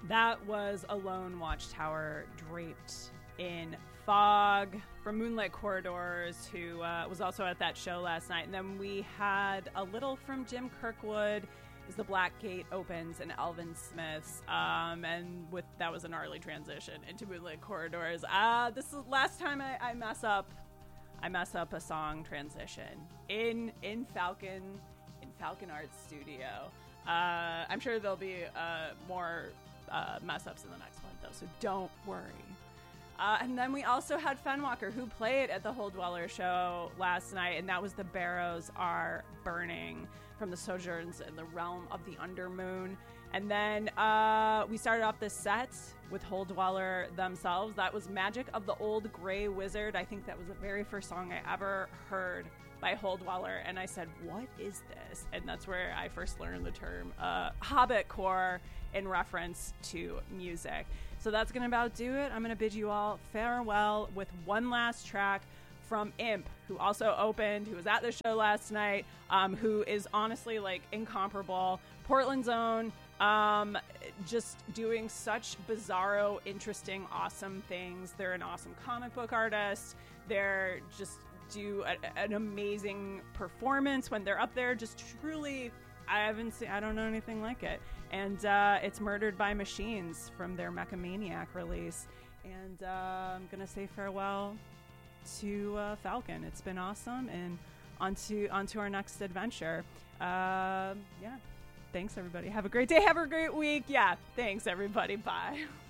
That was a lone watchtower draped in fog from Moonlit Corridors, who was also at that show last night. And then we had a little from Jim Kirkwood as the Black Gate opens and Elvin Smiths. And that was a gnarly transition into Moonlit Corridors. This is the last time I mess up a song transition in Falcon Arts Studio. I'm sure there'll be more mess ups in the next one, though, so don't worry. And then we also had Fenwalker, who played at the Hole Dweller show last night, and that was The Barrows Are Burning from the Sojourns in the Realm of the Undermoon. And then we started off this set with Hole Dweller themselves. That was Magic of the Old Grey Wizard. I think that was the very first song I ever heard by Hole Dweller, and I said, what is this? And that's where I first learned the term Hobbitcore in reference to music. So that's going to about do it. I'm going to bid you all farewell with one last track from Imp, who also opened, who was at the show last night, who is honestly like incomparable. Portland's own, just doing such bizarro, interesting, awesome things. They're an awesome comic book artist. They're just do an amazing performance when they're up there. Just truly, I don't know anything like it. And it's Murdered by Machines from their Mechamaniac release. And I'm gonna say farewell to Falcon. It's been awesome, and onto our next adventure. Yeah, thanks everybody. Have a great day. Have a great week. Yeah, thanks everybody. Bye.